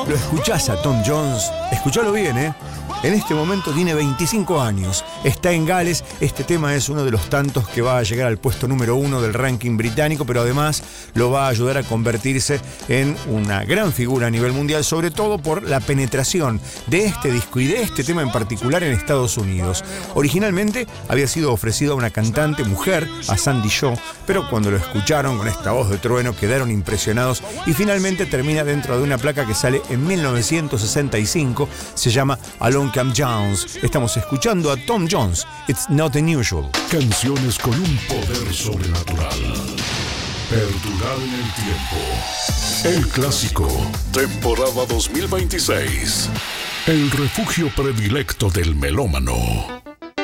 Lo escuchás a Tom Jones, escuchalo bien, ¿eh? En este momento tiene 25 años, está en Gales, este tema es uno de los tantos que va a llegar al puesto número 1 del ranking británico, pero además lo va a ayudar a convertirse en una gran figura a nivel mundial, sobre todo por la penetración de este disco y de este tema en particular en Estados Unidos. Originalmente había sido ofrecido a una cantante mujer, a Sandy Shaw, pero cuando lo escucharon con esta voz de trueno quedaron impresionados y finalmente termina dentro de una placa que sale en 1965, se llama Along Come Jones. Estamos escuchando a Tom Jones, It's Not Unusual. Canciones con un poder sobrenatural. Perdurar en el tiempo. El clásico, temporada 2026. El refugio predilecto del melómano.